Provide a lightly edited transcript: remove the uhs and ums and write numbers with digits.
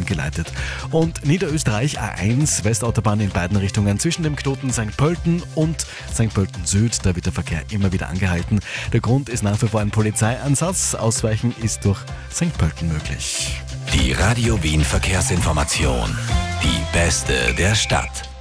umgeleitet. Und Niederösterreich A1 Westautobahn in beiden Richtungen zwischen dem Knoten St. Pölten und St. Pölten Süd. Da wird der Verkehr immer wieder angehalten. Der Grund ist nach wie vor ein Polizeieinsatz. Ausweichen ist durch St. Pölten möglich. Die Radio Wien Verkehrsinformation. Die beste der Stadt.